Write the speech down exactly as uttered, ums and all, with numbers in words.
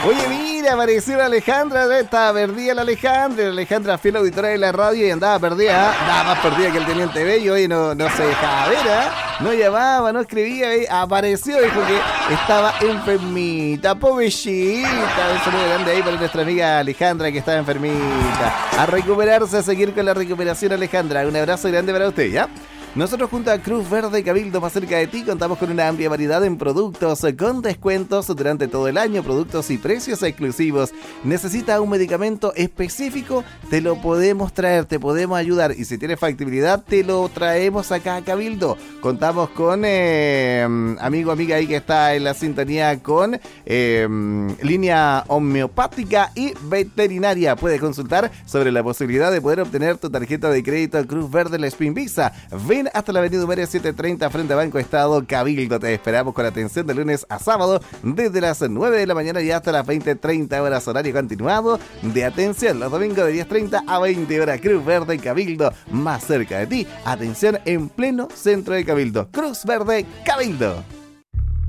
Oye, mira, apareció la Alejandra, estaba perdida la Alejandra, la Alejandra fiel auditora de la radio y andaba perdida, ¿eh? Andaba más perdida que el Teniente Bello, oye, no, no se dejaba ver, ¿eh? No llamaba, no escribía, ¿eh? Apareció, dijo que estaba enfermita, pobrecita. Un saludo grande ahí para nuestra amiga Alejandra que estaba enfermita. A recuperarse, a seguir con la recuperación, Alejandra. Un abrazo grande para usted, ¿ya? Nosotros junto a Cruz Verde Cabildo más cerca de ti contamos con una amplia variedad en productos con descuentos durante todo el año, productos y precios exclusivos. ¿Necesita un medicamento específico? Te lo podemos traer, te podemos ayudar y si tiene factibilidad te lo traemos acá a Cabildo. Contamos con eh, amigo, amiga ahí que está en la sintonía con eh, línea homeopática y veterinaria. Puedes consultar sobre la posibilidad de poder obtener tu tarjeta de crédito Cruz Verde La Spin Visa. Ven hasta la avenida Humere setecientos treinta frente a Banco Estado Cabildo. Te esperamos con atención de lunes a sábado desde las nueve de la mañana y hasta las veinte treinta horas, horario continuado de atención. Los domingos de diez treinta a veinte horas. Cruz Verde Cabildo, más cerca de ti. Atención en pleno centro de Cabildo. Cruz Verde Cabildo.